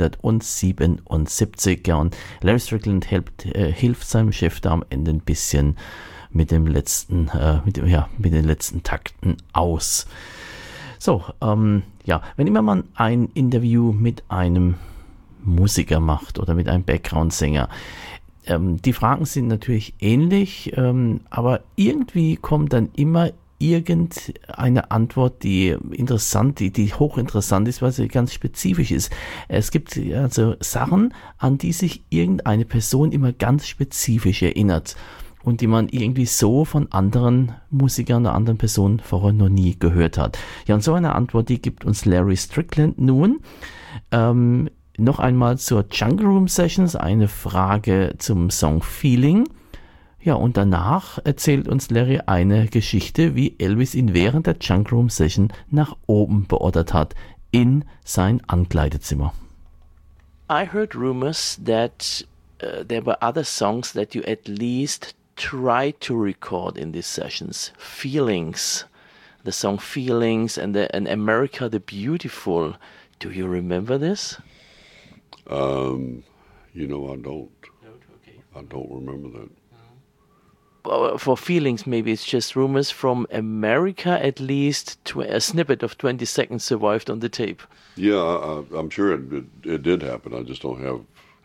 1977. Ja, und Larry Strickland hilft seinem Chef da am Ende ein bisschen mit den letzten Takten aus. So, wenn immer man ein Interview mit einem Musiker macht oder mit einem Background-Sänger, die Fragen sind natürlich ähnlich, aber irgendwie kommt dann immer irgendeine Antwort, die hochinteressant ist, weil sie ganz spezifisch ist. Es gibt also Sachen, an die sich irgendeine Person immer ganz spezifisch erinnert und die man irgendwie so von anderen Musikern oder anderen Personen vorher noch nie gehört hat. Ja, und so eine Antwort, die gibt uns Larry Strickland nun. Noch einmal zur Jungle Room Sessions, eine Frage zum Song Feeling. Ja, und danach erzählt uns Larry eine Geschichte, wie Elvis ihn während der Jungle Room Session nach oben beordert hat, in sein Ankleidezimmer. I heard rumors that there were other songs that you at least tried to record in these sessions. Feelings, the song Feelings and America the Beautiful. Do you remember this? I don't. Okay. I don't remember that. For Feelings, maybe it's just rumors from America. At least a snippet of 20 seconds survived on the tape. Yeah, I'm sure it did happen. I just don't have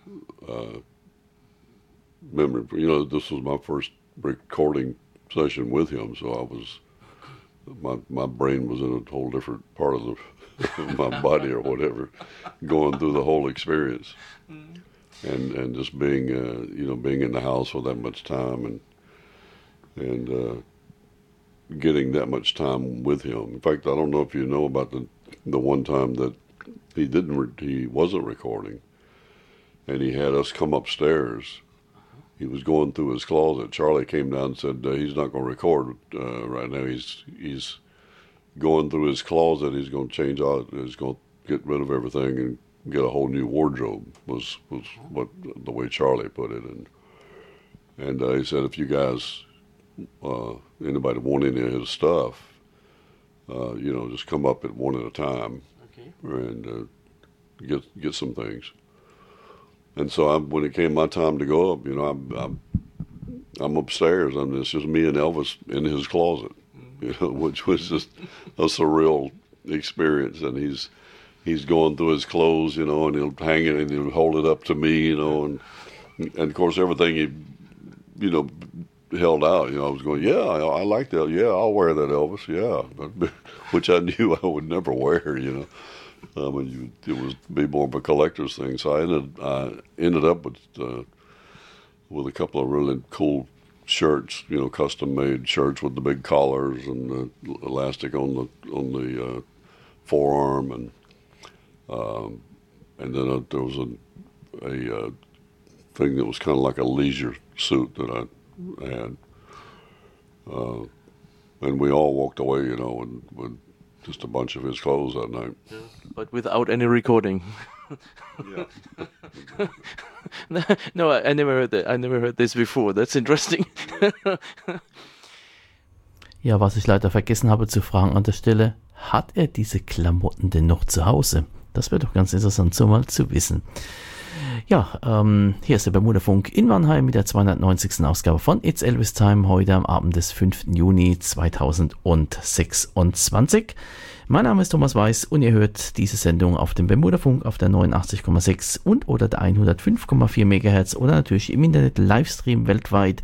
memory. This was my first recording session with him, so my brain was in a whole different part of my body or whatever, going through the whole experience, and just being being in the house for that much time and getting that much time with him. In fact, I don't know if you know about the one time that he wasn't recording, and he had us come upstairs. He was going through his closet. Charlie came down and said he's not going to record right now. He's going through his closet. He's going to change out. He's going to get rid of everything and get a whole new wardrobe. Was what the way Charlie put it. And he said, if you guys, anybody want any of his stuff, just come up at one at a time, okay, and get some things. And so when it came my time to go up, I'm upstairs. It's just me and Elvis in his closet, which was just a surreal experience. And he's going through his clothes, and he'll hang it and he'll hold it up to me, and of course everything he, held out. I was going, yeah, I like that. Yeah, I'll wear that, Elvis. Yeah, which I knew I would never wear. It was be more of a collector's thing. So I ended up with a couple of really cool shirts, custom made shirts with the big collars and the elastic on the forearm, and then there was a thing that was kind of like a leisure suit that I had, and we all walked away, with just a bunch of his clothes that night. Yeah, but without any recording. Yeah. No, I never heard that. I never heard this before. That's interesting. Ja, was ich leider vergessen habe zu fragen an der Stelle, hat er diese Klamotten denn noch zu Hause? Das wäre doch ganz interessant, so mal zu wissen. Ja, hier ist der Bermuda-Funk in Mannheim mit der 290. Ausgabe von It's Elvis Time, heute am Abend des 5. Juni 2026. Mein Name ist Thomas Weiß und ihr hört diese Sendung auf dem Bermuda-Funk auf der 89,6 und oder der 105,4 MHz oder natürlich im Internet Livestream weltweit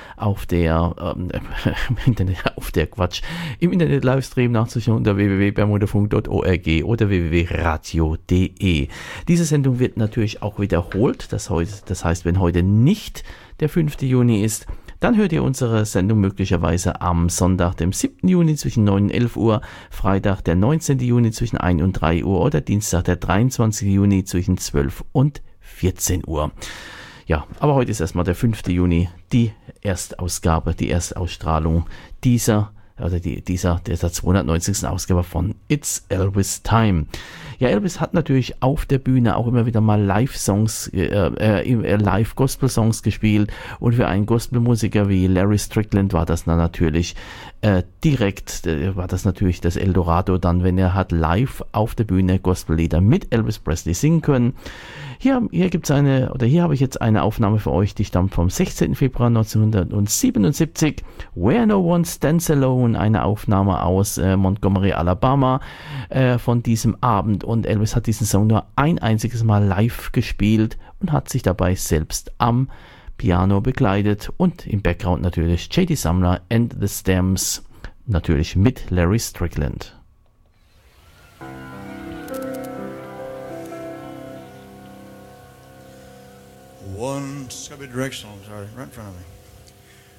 im Internet Livestream nachzuschauen unter www.bermudafunk.org oder www.radio.de. Diese Sendung wird natürlich auch wiederholt. Das heißt, wenn heute nicht der 5. Juni ist, dann hört ihr unsere Sendung möglicherweise am Sonntag, dem 7. Juni zwischen 9 und 11 Uhr, Freitag, der 19. Juni zwischen 1 und 3 Uhr oder Dienstag, der 23. Juni zwischen 12 und 14 Uhr. Ja, aber heute ist erstmal der 5. Juni, die Erstausgabe, die Erstausstrahlung dieser oder dieser 290. Ausgabe von It's Elvis Time. Ja, Elvis hat natürlich auf der Bühne auch immer wieder mal Live-Songs, Live-Gospel-Songs gespielt, und für einen Gospelmusiker wie Larry Strickland war das dann natürlich war das natürlich das Eldorado dann, wenn er hat live auf der Bühne Gospellieder mit Elvis Presley singen können. Hier habe ich jetzt eine Aufnahme für euch, die stammt vom 16. Februar 1977. Where No One Stands Alone, eine Aufnahme aus Montgomery, Alabama, von diesem Abend. Und Elvis hat diesen Song nur ein einziges Mal live gespielt und hat sich dabei selbst am Piano begleitet, und im Background natürlich J.D. Sumner and the Stems, natürlich mit Larry Strickland. One, it's gotta be directional, sorry, right in front of me.